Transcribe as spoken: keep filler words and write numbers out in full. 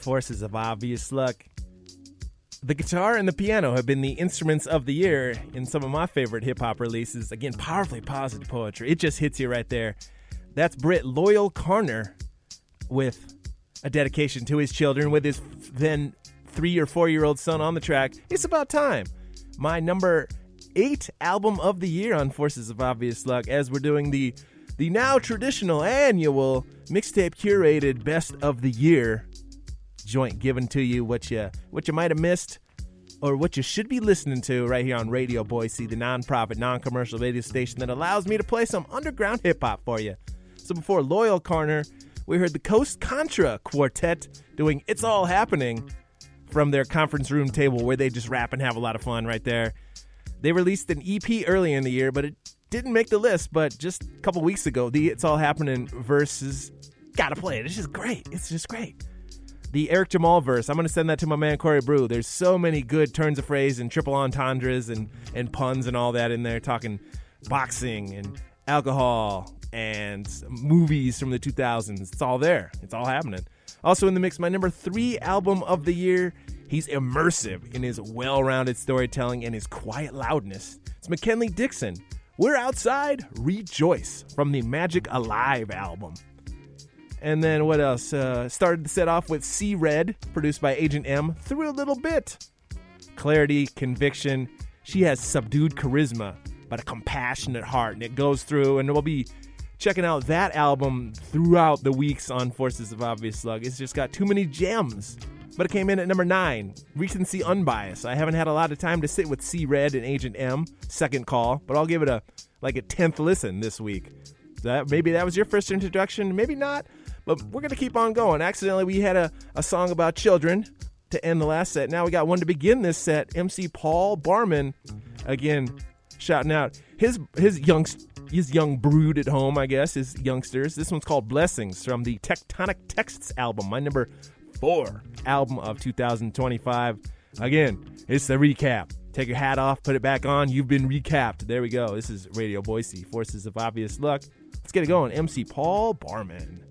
Forces of Obvious Luck. The guitar and the piano have been the instruments of the year in some of my favorite hip-hop releases. Again, powerfully positive poetry. It just hits you right there. That's Brit Loyal Carner with a dedication to his children with his then three or four-year-old son on the track. It's About Time. My number eight album of the year on Forces of Obvious Luck, as we're doing the the now traditional annual mixtape curated best of the year joint, given to you what you what you might have missed or what you should be listening to right here on Radio Boise, the non-profit, non-commercial radio station that allows me to play some underground hip-hop for you. So before Loyal Carner, we heard the Coast Contra Quartet doing It's All Happening from their conference room table where they just rap and have a lot of fun right there. They released an E P earlier in the year, but it didn't make the list. But just a couple weeks ago, the It's All Happening verses, gotta play it. It's just great. It's just great. The Eric Jamal verse, I'm going to send that to my man Corey Brew. There's so many good turns of phrase and triple entendres and, and puns and all that in there, talking boxing and alcohol and movies from the two thousands. It's all there. It's all happening. Also in the mix, my number three album of the year. He's immersive in his well-rounded storytelling and his quiet loudness. It's McKinley Dixon. We're Outside, Rejoice from the Magic Alive album. And then what else? Uh, started the set off with C Red, produced by Agent M, Through a Little Bit. Clarity, conviction. She has subdued charisma, but a compassionate heart, and it goes through, and we'll be checking out that album throughout the weeks on Forces of Obvious Luck. It's just got too many gems. But it came in at number nine, Recency Unbiased. I haven't had a lot of time to sit with C Red and Agent M, second call, but I'll give it a like a tenth listen this week. That maybe that was your first introduction, maybe not, but we're going to keep on going. Accidentally, we had a, a song about children to end the last set. Now we got one to begin this set, M C Paul Barman, again, shouting out his his young, his young brood at home, I guess, his youngsters. This one's called Blessings from the Tectonic Texts album, my number four album of two thousand twenty-five. Again, it's the recap. Take your hat off, put it back on. You've been recapped. There we go. This is Radio Boise, Forces of Obvious Luck. Let's get it going. M C Paul Barman.